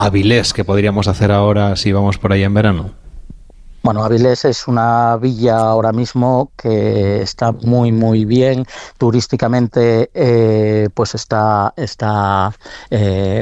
Avilés que podríamos hacer ahora si vamos por ahí en verano? Bueno, Avilés es una villa ahora mismo que está muy, muy bien. Turísticamente, pues está